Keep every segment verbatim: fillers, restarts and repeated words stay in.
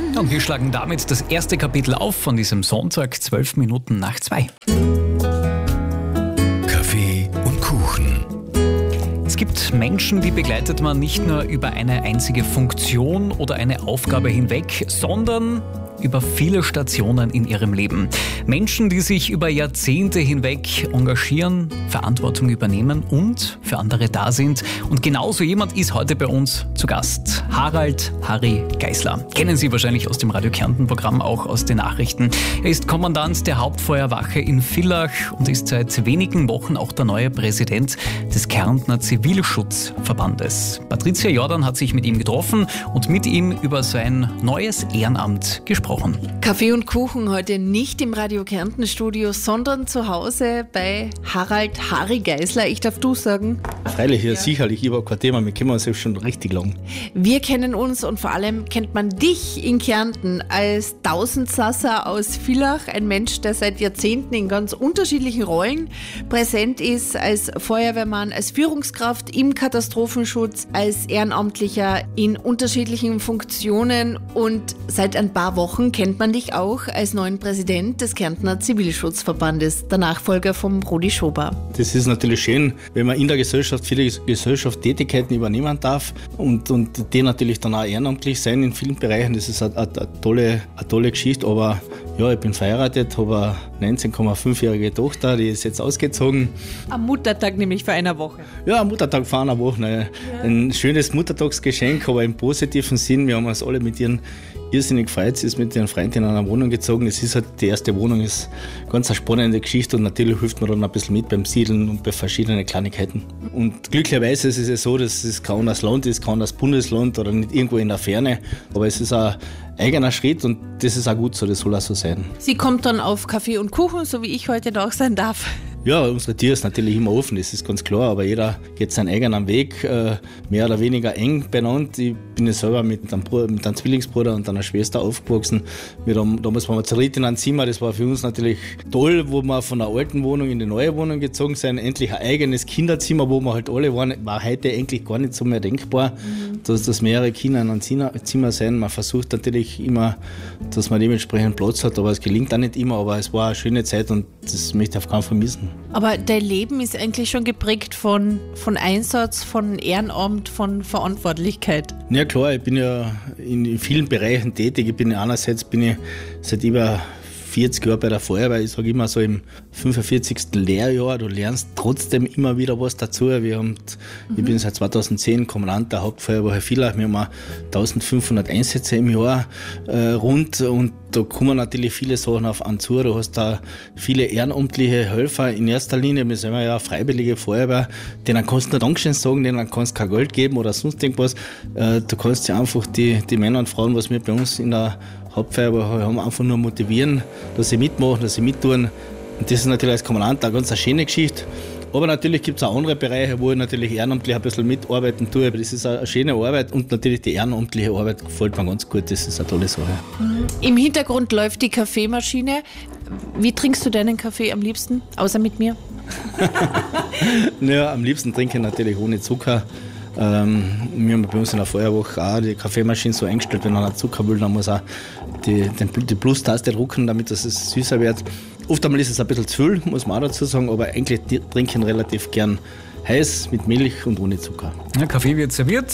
Und wir schlagen damit das erste Kapitel auf von diesem Sonntag, zwölf Minuten nach zwei. Kaffee und Kuchen. Es gibt Menschen, die begleitet man nicht nur über eine einzige Funktion oder eine Aufgabe hinweg, sondern über viele Stationen in ihrem Leben. Menschen, die sich über Jahrzehnte hinweg engagieren, Verantwortung übernehmen und für andere da sind. Und genauso jemand ist heute bei uns zu Gast. Harald Harry Geisler. Kennen Sie wahrscheinlich aus dem Radio Kärnten-Programm, auch aus den Nachrichten. Er ist Kommandant der Hauptfeuerwache in Villach und ist seit wenigen Wochen auch der neue Präsident des Kärntner Zivilschutzverbandes. Patricia Jordan hat sich mit ihm getroffen und mit ihm über sein neues Ehrenamt gesprochen. Kaffee und Kuchen heute nicht im Radio Kärnten Studio, sondern zu Hause bei Harald Harry Geisler. Ich darf du sagen. Freilich, ja, sicherlich. Ich habe kein Thema, wir kennen uns ja schon richtig lang. Wir kennen uns und vor allem kennt man dich in Kärnten als Tausendsasser aus Villach. Ein Mensch, der seit Jahrzehnten in ganz unterschiedlichen Rollen präsent ist. Als Feuerwehrmann, als Führungskraft im Katastrophenschutz, als Ehrenamtlicher in unterschiedlichen Funktionen. Und seit ein paar Wochen kennt man dich auch als neuen Präsident des Kärntner Zivilschutzverbandes, der Nachfolger von Rudi Schober. Das ist natürlich schön, wenn man in der Gesellschaft viele Gesellschaftstätigkeiten übernehmen darf und, und die natürlich dann auch ehrenamtlich sein in vielen Bereichen. Das ist eine, eine, eine, tolle, eine tolle Geschichte, aber ja, ich bin verheiratet, habe eine neunzehn Komma fünf-jährige Tochter, die ist jetzt ausgezogen. Am Muttertag nämlich vor einer Woche. Ja, am Muttertag vor einer Woche. Ne. Ja. Ein schönes Muttertagsgeschenk, aber im positiven Sinn. Wir haben uns alle mit ihren irrsinnig gefreut. Sie ist mit ihren Freunden in einer Wohnung gezogen. Es ist halt die erste Wohnung, ist ganz eine spannende Geschichte und natürlich hilft man dann ein bisschen mit beim Siedeln und bei verschiedenen Kleinigkeiten. Und glücklicherweise ist es ja so, dass es kein anderes Land ist, kein anderes Bundesland oder nicht irgendwo in der Ferne, aber es ist ein eigener Schritt und das ist auch gut so, das soll auch so sein. Sie kommt dann auf Kaffee und Kuchen, so wie ich heute da auch sein darf. Ja, unsere Tür ist natürlich immer offen, das ist ganz klar, aber jeder geht seinen eigenen Weg, äh, mehr oder weniger eng benannt. Ich bin ja selber mit einem, Bruder, mit einem Zwillingsbruder und einer Schwester aufgewachsen. Wir haben, damals waren wir zu dritt in einem Zimmer, das war für uns natürlich toll, wo wir von der alten Wohnung in die neue Wohnung gezogen sind. Endlich ein eigenes Kinderzimmer, wo wir halt alle waren, war heute eigentlich gar nicht so mehr denkbar, mhm. dass, dass mehrere Kinder in einem Zimmer sind. Man versucht natürlich immer, dass man dementsprechend Platz hat, aber es gelingt auch nicht immer, aber es war eine schöne Zeit und das möchte ich auf keinen Fall vermissen. Aber dein Leben ist eigentlich schon geprägt von, von Einsatz, von Ehrenamt, von Verantwortlichkeit. Ja klar, ich bin ja in vielen Bereichen tätig. Ich bin einerseits bin ich seit über vierzig Jahren bei der Feuerwehr. Ich sage immer so im fünfundvierzigsten Lehrjahr, du lernst trotzdem immer wieder was dazu. Wir haben, mhm. Ich bin seit zweitausendzehn Kommandant der Hauptfeuerwache Villach. Wir haben auch eintausendfünfhundert Einsätze im Jahr äh, rund und da kommen natürlich viele Sachen auf einen zu. Du hast da viele ehrenamtliche Helfer in erster Linie. Wir sind ja freiwillige Feuerwehr. Denen kannst du nicht Dankeschön sagen, denen kannst du kein Geld geben oder sonst irgendwas. Äh, du kannst ja einfach die, die Männer und Frauen, was wir bei uns in der Hauptfeuerwache haben, einfach nur motivieren, dass sie mitmachen, dass sie mittun. Und das ist natürlich als Kommandant eine ganz schöne Geschichte. Aber natürlich gibt es auch andere Bereiche, wo ich natürlich ehrenamtlich ein bisschen mitarbeiten tue. Aber das ist eine schöne Arbeit und natürlich die ehrenamtliche Arbeit gefällt mir ganz gut. Das ist eine tolle Sache. Im Hintergrund läuft die Kaffeemaschine. Wie trinkst du deinen Kaffee am liebsten, außer mit mir? Naja, am liebsten trinke ich natürlich ohne Zucker. Ähm, wir haben bei uns in der Feuerwache auch die Kaffeemaschine so eingestellt, wenn einer Zucker will, dann muss er die, die Plus-Taste drücken, damit es süßer wird. Oft einmal ist es ein bisschen zu viel, muss man auch dazu sagen, aber eigentlich trinke ich ihn relativ gern heiß, mit Milch und ohne Zucker. Ja, Kaffee wird serviert.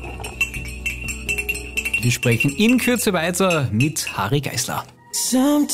Wir sprechen in Kürze weiter mit Harry Geisler.